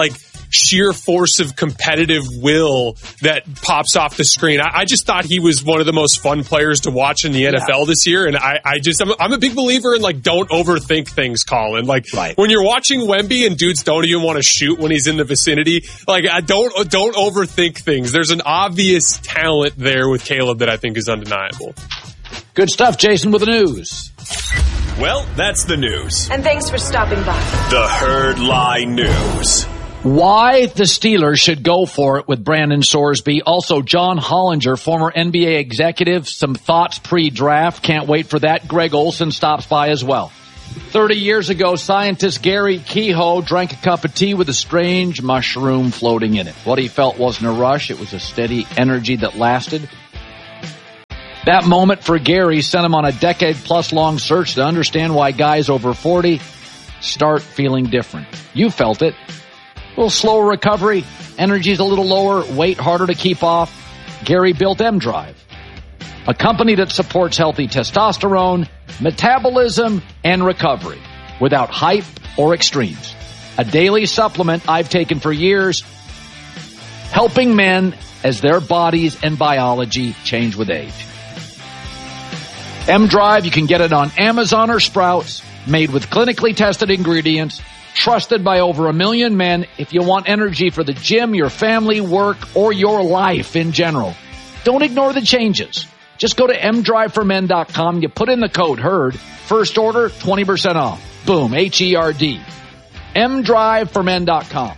sheer force of competitive will that pops off the screen. I, I just thought he was one of the most fun players to watch in the N F L yeah. this year. And I, I just, I'm, I'm a big believer in like, don't overthink things, Colin. Like right. when you're watching Wemby and dudes don't even want to shoot when he's in the vicinity, like I don't, don't overthink things. There's an obvious talent there with Caleb that I think is undeniable. Good stuff, Jason, with the news. Well, that's the news. And thanks for stopping by. The Herd Lie News. Why the Steelers should go for it with Brandon Sorsby. Also, John Hollinger, former N B A executive, some thoughts pre-draft. Can't wait for that. Greg Olson stops by as well. Thirty years ago, scientist Gary Kehoe drank a cup of tea with a strange mushroom floating in it. What he felt wasn't a rush. It was a steady energy that lasted. That moment for Gary sent him on a decade-plus long search to understand why guys over forty start feeling different. You felt it. A little slower recovery, energy's a little lower, weight harder to keep off. Gary built M-Drive, a company that supports healthy testosterone, metabolism, and recovery without hype or extremes. A daily supplement I've taken for years, helping men as their bodies and biology change with age. M-Drive, you can get it on Amazon or Sprouts, made with clinically tested ingredients, trusted by over a million men. If you want energy for the gym, your family, work, or your life in general, don't ignore the changes. Just go to m drive for men dot com. You put in the code HERD. First order, twenty percent off. Boom, H E R D. m drive for men dot com.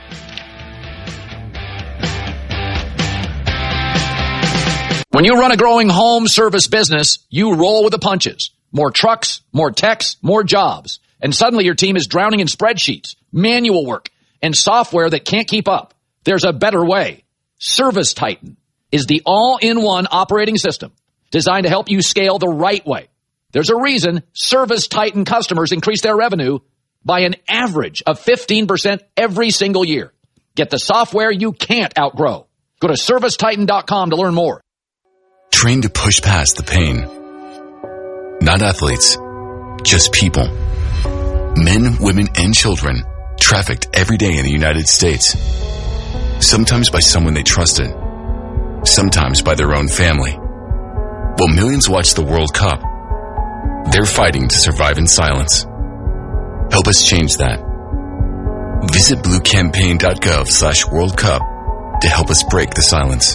When you run a growing home service business, you roll with the punches. More trucks, more techs, more jobs. And suddenly your team is drowning in spreadsheets, manual work, and software that can't keep up. There's a better way. Service Titan is the all-in-one operating system designed to help you scale the right way. There's a reason Service Titan customers increase their revenue by an average of fifteen percent every single year. Get the software you can't outgrow. Go to service titan dot com to learn more. Train to push past the pain. Not athletes, just people. Men, women, and children trafficked every day in the United States. Sometimes by someone they trusted. Sometimes by their own family. While millions watch the World Cup, they're fighting to survive in silence. Help us change that. Visit blue campaign dot gov slash World Cup to help us break the silence.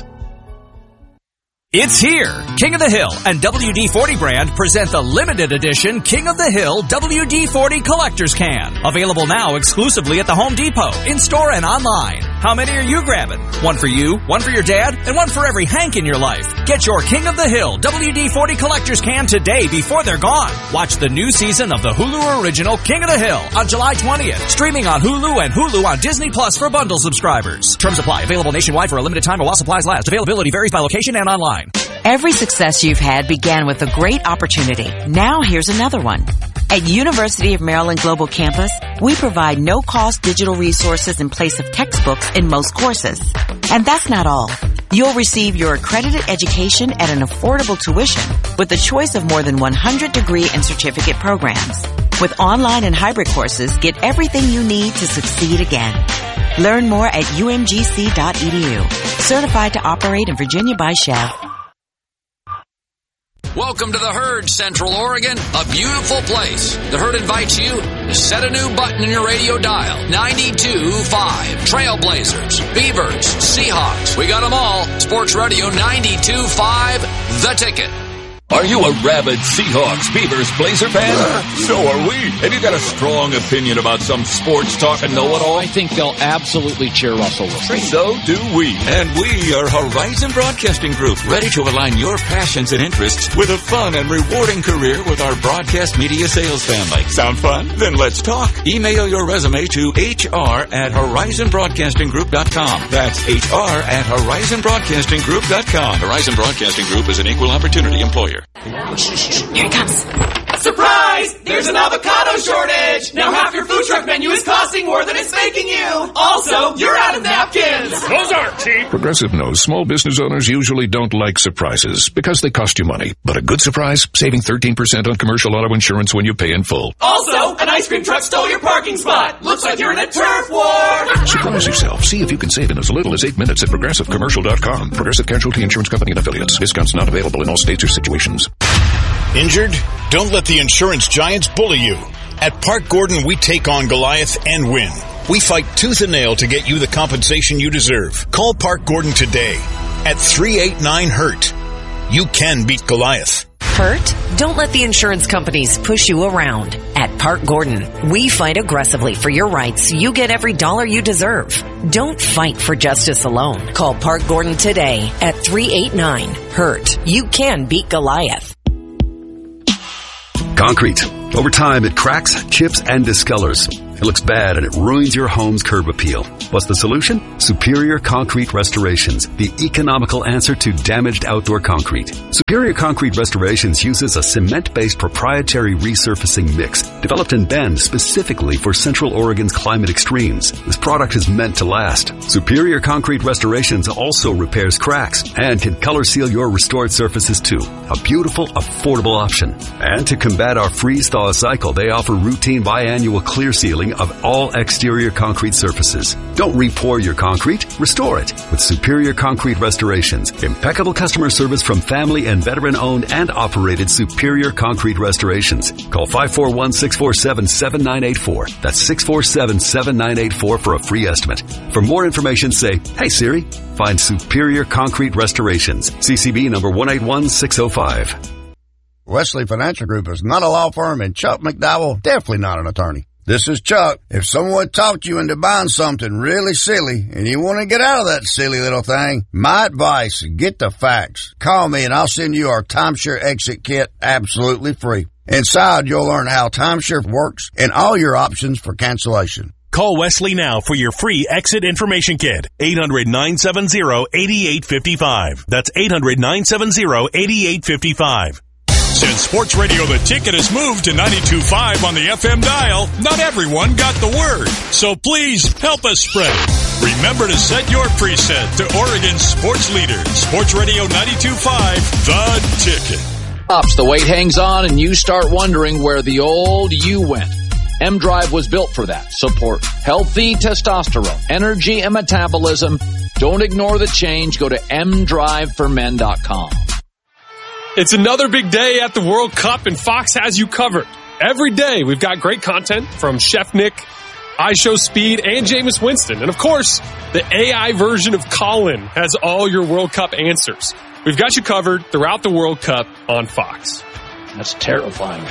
It's here! King of the Hill and W D forty brand present the limited edition King of the Hill W D forty Collector's Can. Available now exclusively at the Home Depot, in-store and online. How many are you grabbing? One for you, one for your dad, and one for every Hank in your life. Get your King of the Hill W D forty Collector's Can today before they're gone. Watch the new season of the Hulu original King of the Hill on July twentieth. Streaming on Hulu and Hulu on Disney Plus for bundle subscribers. Terms apply. Available nationwide for a limited time while supplies last. Availability varies by location and online. Every success you've had began with a great opportunity. Now here's another one. At University of Maryland Global Campus, we provide no-cost digital resources in place of textbooks in most courses. And that's not all. You'll receive your accredited education at an affordable tuition with the choice of more than one hundred degree and certificate programs. With online and hybrid courses, get everything you need to succeed again. Learn more at u m g c dot e d u. Certified to operate in Virginia by Chev. Welcome to the Herd, Central Oregon, a beautiful place. The Herd invites you to set a new button in your radio dial. ninety-two point five. Trailblazers, Beavers, Seahawks. We got them all. Sports Radio ninety-two point five, The Ticket. Are you a rabid Seahawks, Beavers, Blazer fan? So are we. Have you got a strong opinion about some sports talk and know-it-all? I think they'll absolutely cheer Russell Wilson. So do we. And we are Horizon Broadcasting Group, ready to align your passions and interests with a fun and rewarding career with our broadcast media sales family. Sound fun? Then let's talk. Email your resume to h r at horizon broadcasting group dot com. That's h r at horizon broadcasting group dot com. Horizon Broadcasting Group is an equal opportunity employer. Here he comes. Surprise! There's an avocado shortage! Now half your food truck menu is costing more than it's making you! Also, you're out of napkins! Those aren't cheap! Progressive knows small business owners usually don't like surprises because they cost you money. But a good surprise? Saving thirteen percent on commercial auto insurance when you pay in full. Also, an ice cream truck stole your parking spot! Looks like you're in a turf war! Surprise yourself. See if you can save in as little as eight minutes at Progressive Commercial dot com. Progressive Casualty Insurance Company and Affiliates. Discounts not available in all states or situations. Injured? Don't let the insurance giants bully you. At Park Gordon, we take on Goliath and win. We fight tooth and nail to get you the compensation you deserve. Call Park Gordon today at three eight nine hurt. You can beat Goliath. Hurt? Don't let the insurance companies push you around. At Park Gordon, we fight aggressively for your rights so you get every dollar you deserve. Don't fight for justice alone. Call Park Gordon today at three eight nine hurt. You can beat Goliath. Concrete. Over time, it cracks, chips, and discolors. It looks bad and it ruins your home's curb appeal. What's the solution? Superior Concrete Restorations, the economical answer to damaged outdoor concrete. Superior Concrete Restorations uses a cement-based proprietary resurfacing mix developed in Bend specifically for Central Oregon's climate extremes. This product is meant to last. Superior Concrete Restorations also repairs cracks and can color seal your restored surfaces too. A beautiful, affordable option. And to combat our freeze-thaw cycle, they offer routine biannual clear sealing of all exterior concrete surfaces. Don't re-pour your concrete, restore it with Superior Concrete Restorations. Impeccable customer service from family and veteran-owned and operated Superior Concrete Restorations. Call five four one, six four seven, seven nine eight four. That's six four seven, seven nine eight four for a free estimate. For more information, say, "Hey Siri, find Superior Concrete Restorations." C C B number one eight one six oh five. Wesley Financial Group is not a law firm, and Chuck McDowell definitely not an attorney. This is Chuck. If someone talked you into buying something really silly and you want to get out of that silly little thing, my advice, get the facts. Call me and I'll send you our timeshare exit kit absolutely free. Inside, you'll learn how timeshare works and all your options for cancellation. Call Wesley now for your free exit information kit. eight hundred, nine seven zero, eight eight five five. That's eight hundred, nine seven zero, eight eight five five. Since Sports Radio The Ticket has moved to ninety-two point five on the F M dial, not everyone got the word. So please help us spread it. Remember to set your preset to Oregon's sports leader, Sports Radio ninety-two point five, The Ticket. Ups, the weight hangs on and you start wondering where the old you went. M-Drive was built for that. Support healthy testosterone, energy, and metabolism. Don't ignore the change. Go to m drive for men dot com. It's another big day at the World Cup, and Fox has you covered. Every day, we've got great content from Chef Nick, iShowSpeed, and Jameis Winston. And of course, the A I version of Colin has all your World Cup answers. We've got you covered throughout the World Cup on Fox. That's terrifying.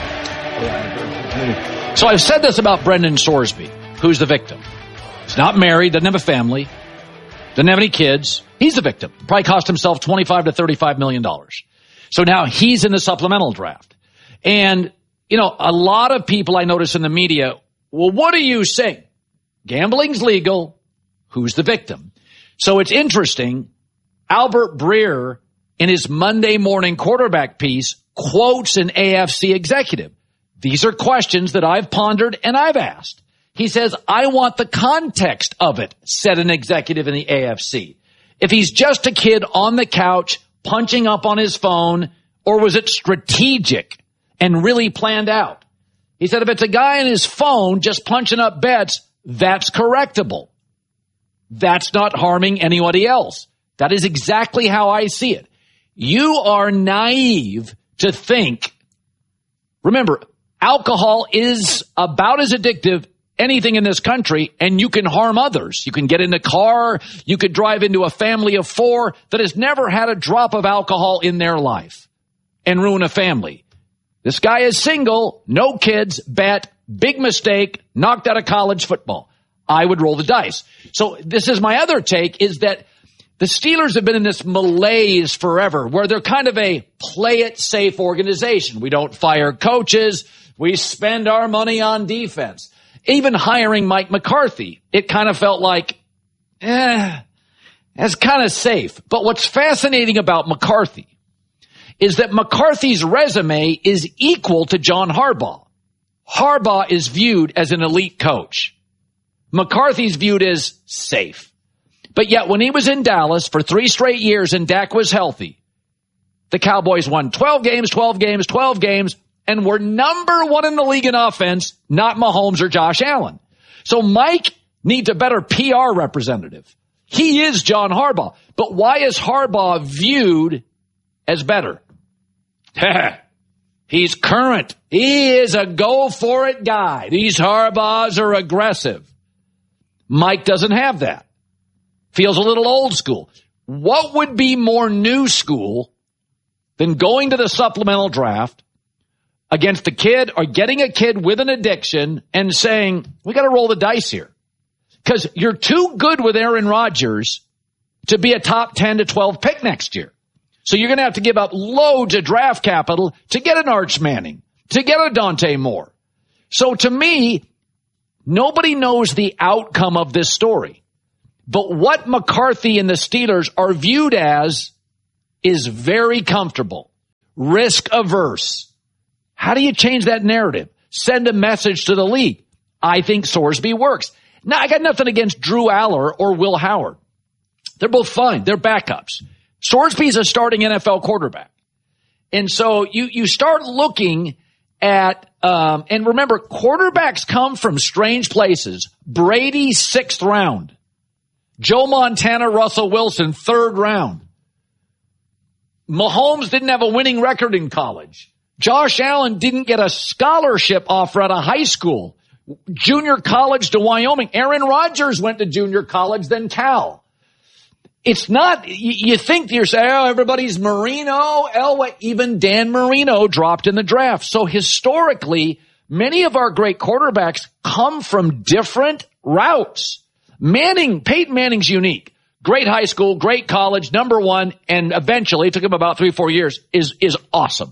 So I've said this about Brendan Sorsby, who's the victim. He's not married, doesn't have a family, doesn't have any kids. He's the victim. Probably cost himself twenty-five to thirty-five million dollars. So now he's in the supplemental draft. And, you know, a lot of people I notice in the media, well, what do you say? Gambling's legal. Who's the victim? So it's interesting. Albert Breer, in his Monday morning quarterback piece, quotes an A F C executive. These are questions that I've pondered and I've asked. He says, I want the context of it, said an executive in the A F C. If he's just a kid on the couch, punching up on his phone, or was it strategic and really planned out? He said if it's a guy on his phone just punching up bets, that's correctable. That's not harming anybody else. That is exactly how I see it. You are naive to think. Remember, alcohol is about as addictive anything in this country, and you can harm others. You can get in the car. You could drive into a family of four that has never had a drop of alcohol in their life and ruin a family. This guy is single, no kids, bet, big mistake, knocked out of college football. I would roll the dice. So this is my other take, is that the Steelers have been in this malaise forever where they're kind of a play it safe organization. We don't fire coaches. We spend our money on defense. Even hiring Mike McCarthy, it kind of felt like, eh, that's kind of safe. But what's fascinating about McCarthy is that McCarthy's resume is equal to John Harbaugh. Harbaugh is viewed as an elite coach. McCarthy's viewed as safe. But yet when he was in Dallas for three straight years and Dak was healthy, the Cowboys won twelve games, twelve games, twelve games, and were number one in the league in offense, not Mahomes or Josh Allen. So Mike needs a better P R representative. He is John Harbaugh. But why is Harbaugh viewed as better? He's current. He is a go-for-it guy. These Harbaughs are aggressive. Mike doesn't have that. Feels a little old school. What would be more new school than going to the supplemental draft against a kid or getting a kid with an addiction and saying, we got to roll the dice here? Because you're too good with Aaron Rodgers to be a top ten to twelve pick next year. So you're going to have to give up loads of draft capital to get an Arch Manning, to get a Dante Moore. So to me, nobody knows the outcome of this story. But what McCarthy and the Steelers are viewed as is very comfortable, risk averse. How do you change that narrative? Send a message to the league. I think Sorsby works. Now, I got nothing against Drew Aller or Will Howard. They're both fine. They're backups. Sorsby's a starting N F L quarterback. And so you, you start looking at, um, and remember, quarterbacks come from strange places. Brady, sixth round. Joe Montana, Russell Wilson, third round. Mahomes didn't have a winning record in college. Josh Allen didn't get a scholarship offer out of high school. Junior college to Wyoming. Aaron Rodgers went to junior college, then Cal. It's not, you think you're saying, oh, everybody's Marino, Elway, even Dan Marino dropped in the draft. So historically, many of our great quarterbacks come from different routes. Manning, Peyton Manning's unique. Great high school, great college, number one, and eventually, it took him about three, four years, is, is awesome.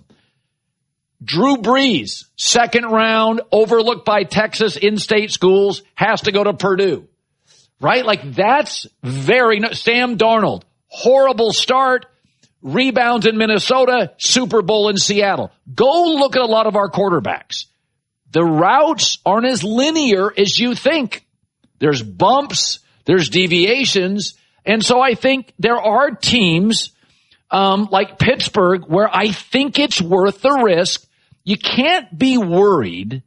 Drew Brees, second round, overlooked by Texas in-state schools, has to go to Purdue. Right? Like that's very, Sam Darnold, horrible start, rebounds in Minnesota, Super Bowl in Seattle. Go look at a lot of our quarterbacks. The routes aren't as linear as you think. There's bumps, there's deviations. And so I think there are teams, um, like Pittsburgh where I think it's worth the risk. You can't be worried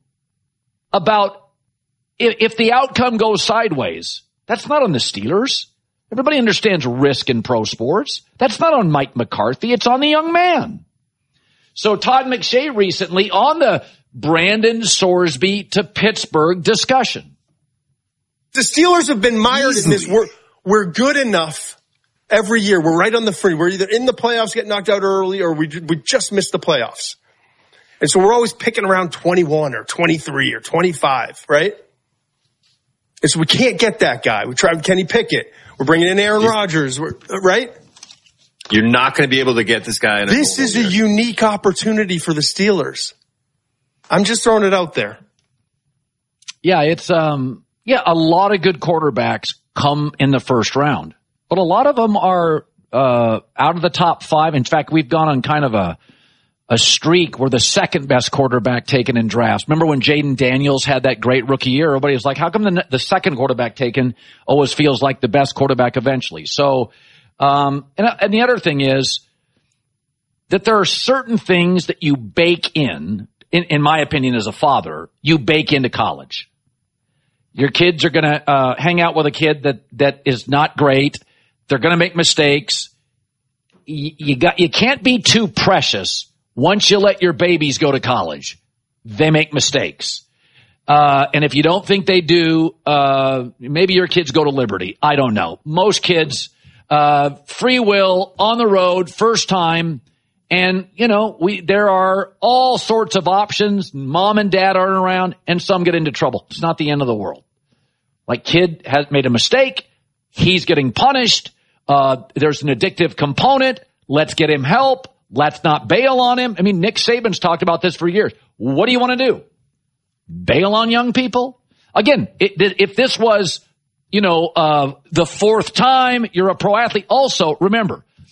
about if, if the outcome goes sideways. That's not on the Steelers. Everybody understands risk in pro sports. That's not on Mike McCarthy. It's on the young man. So Todd McShay recently on the Brandon Sorsby to Pittsburgh discussion. The Steelers have been mired Easily. in this. We're, we're good enough every year. We're right on the fringe. We're either in the playoffs, get knocked out early, or we, we just missed the playoffs. And so we're always picking around twenty-one or twenty-three or twenty-five, right? And so we can't get that guy. We tried Kenny Pickett. We're bringing in Aaron Rodgers, we're, right? You're not going to be able to get this guy in a This is year. a unique opportunity for the Steelers. I'm just throwing it out there. Yeah, it's um yeah, a lot of good quarterbacks come in the first round. But a lot of them are uh out of the top five. In fact, we've gone on kind of a a streak where the second best quarterback taken in drafts. Remember when Jaden Daniels had that great rookie year? Everybody was like, how come the, the second quarterback taken always feels like the best quarterback eventually? So, um, and, and the other thing is that there are certain things that you bake in, in, in my opinion as a father, you bake into college. Your kids are going to uh, hang out with a kid that, that is not great. They're going to make mistakes. You, you got, you can't be too precious. Once you let your babies go to college, they make mistakes. Uh, and if you don't think they do, uh, maybe your kids go to Liberty. I don't know. Most kids, uh, free will, on the road, first time. And, you know, we, there are all sorts of options. Mom and dad aren't around and some get into trouble. It's not the end of the world. Like kid has made a mistake. He's getting punished. Uh, there's an addictive component. Let's get him help. Let's not bail on him. I mean, Nick Saban's talked about this for years. What do you want to do? Bail on young people? Again, it, if this was, you know, uh, the fourth time you're a pro athlete, also remember,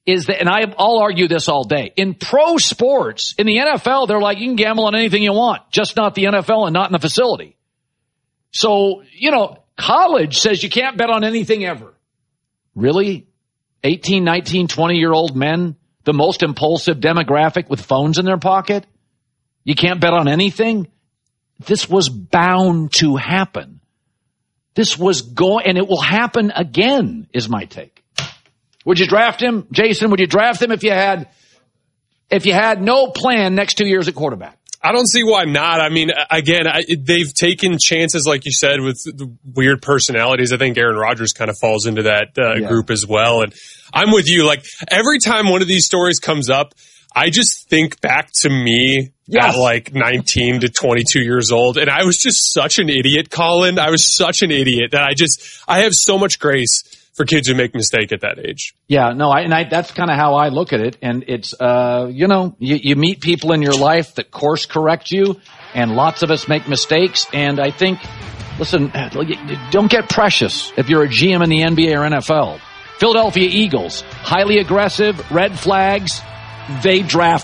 is that, and I, I'll argue this all day, in pro sports, in the N F L, they're like, you can gamble on anything you want, just not the N F L and not in the facility. So, you know, college says you can't bet on anything ever. Really? eighteen, nineteen, twenty-year-old men, the most impulsive demographic with phones in their pocket? You can't bet on anything? This was bound to happen. This was going, and it will happen again, is my take. Would you draft him? Jason, would you draft him if you had, if you had no plan next two years at quarterback? I don't see why not. I mean, again, I, they've taken chances, like you said, with the weird personalities. I think Aaron Rodgers kind of falls into that uh, yeah. group as well. And I'm with you. Like, every time one of these stories comes up, I just think back to me yes. at like nineteen to twenty-two years old. And I was just such an idiot, Colin. I was such an idiot that I just, I have so much grace for kids who make a mistake at that age. Yeah, no, I, and I, that's kind of how I look at it. And it's, uh, you know, you, you meet people in your life that course correct you, and lots of us make mistakes. And I think, listen, don't get precious if you're a G M in the N B A or N F L. Philadelphia Eagles, highly aggressive, red flags, they draft